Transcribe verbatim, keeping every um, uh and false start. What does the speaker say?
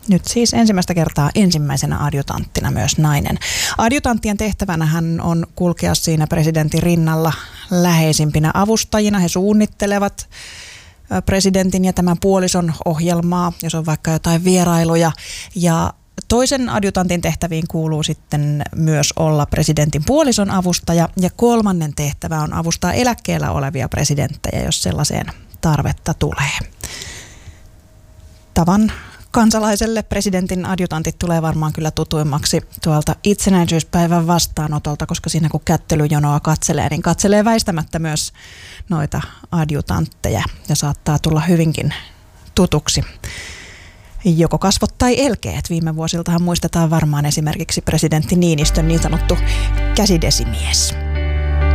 Nyt siis ensimmäistä kertaa ensimmäisenä adjutanttina myös nainen. Adjutanttien tehtävänähän on kulkea siinä presidentin rinnalla läheisimpinä avustajina. He suunnittelevat presidentin ja tämän puolison ohjelmaa, jos on vaikka jotain vierailuja. Ja toisen adjutantin tehtäviin kuuluu sitten myös olla presidentin puolison avustaja. Ja kolmannen tehtävä on avustaa eläkkeellä olevia presidenttejä, jos sellaiseen tarvetta tulee. Tavan kansalaiselle presidentin adjutantit tulee varmaan kyllä tutuimmaksi tuolta itsenäisyyspäivän vastaanotolta, koska siinä kun kättelyjonoa katselee, niin katselee väistämättä myös noita adjutantteja ja saattaa tulla hyvinkin tutuksi. Joko kasvot tai elkeet. Viime vuosiltahan muistetaan varmaan esimerkiksi presidentti Niinistön niin sanottu käsidesimies.